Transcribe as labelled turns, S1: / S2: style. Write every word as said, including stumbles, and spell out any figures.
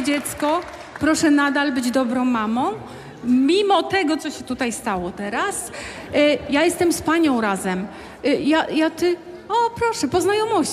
S1: dziecko, proszę nadal być dobrą mamą. Mimo tego, co się tutaj stało teraz, y, ja jestem z panią razem. Y, ja, ja ty... O, proszę, po znajomości.